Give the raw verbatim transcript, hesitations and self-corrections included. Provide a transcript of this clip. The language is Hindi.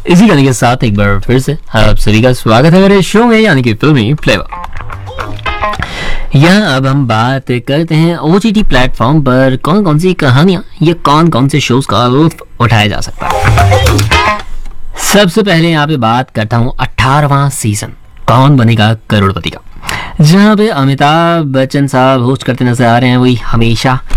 इसी गाने के साथ एक बार फिर से आप सभी का स्वागत है मेरे शो में यानी कि फिल्मी फ्लेवर। यहाँ अब हम बात करते हैं ओटीटी प्लेटफॉर्म पर कौन कौन सी कहानियां या कौन कौन से शोज का लुत्फ उठाया जा सकता है। सबसे पहले यहाँ पे बात करता हूँ अठारहवां सीजन कौन बनेगा करोड़पति का, जहाँ पे अमिताभ बच्चन साहब होस्ट करते नजर आ रहे हैं। वही हमेशा